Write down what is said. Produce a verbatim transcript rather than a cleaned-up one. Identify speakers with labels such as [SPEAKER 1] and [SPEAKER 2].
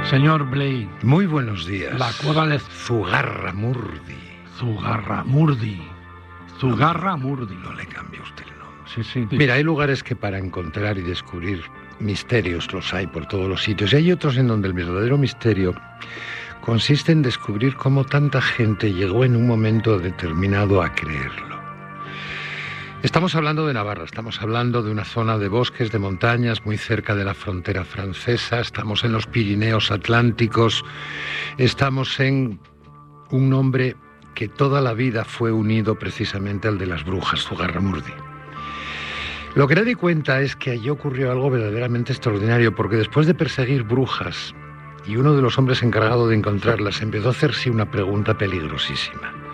[SPEAKER 1] Señor Blade.
[SPEAKER 2] Muy buenos días.
[SPEAKER 1] La cueva de
[SPEAKER 2] Zugarramurdi.
[SPEAKER 1] Zugarramurdi. Zugarramurdi.
[SPEAKER 2] No, no le cambie usted el nombre.
[SPEAKER 1] Sí, sí.
[SPEAKER 2] Mira, hay lugares que para encontrar y descubrir misterios los hay por todos los sitios. Y hay otros en donde el verdadero misterio consiste en descubrir cómo tanta gente llegó en un momento determinado a creerlo. Estamos hablando de Navarra, estamos hablando de una zona de bosques, de montañas, muy cerca de la frontera francesa, estamos en los Pirineos Atlánticos, estamos en un nombre que toda la vida fue unido precisamente al de las brujas, Zugarramurdi. Lo que nadie cuenta es que allí ocurrió algo verdaderamente extraordinario, porque después de perseguir brujas, y uno de los hombres encargados de encontrarlas empezó a hacerse una pregunta peligrosísima.